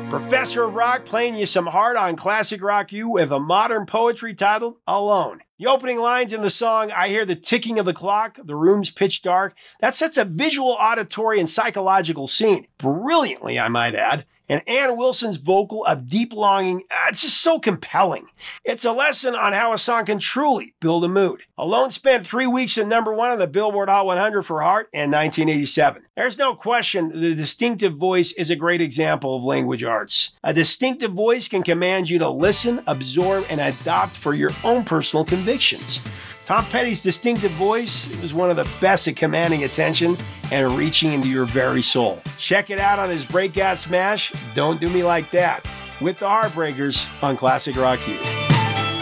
Professor of Rock playing you some heart on Classic Rock U with a modern poetry titled Alone. The opening lines in the song, I hear the ticking of the clock, the room's pitch dark, that sets a visual, auditory, and psychological scene. Brilliantly, I might add. And Ann Wilson's vocal of deep longing, it's just so compelling. It's a lesson on how a song can truly build a mood. Alone spent 3 weeks at #1 on the Billboard Hot 100 for Heart in 1987. There's no question the distinctive voice is a great example of language arts. A distinctive voice can command you to listen, absorb, and adopt for your own personal convictions. Tom Petty's distinctive voice was one of the best at commanding attention and reaching into your very soul. Check it out on his breakout smash, Don't Do Me Like That, with the Heartbreakers on Classic Rock U.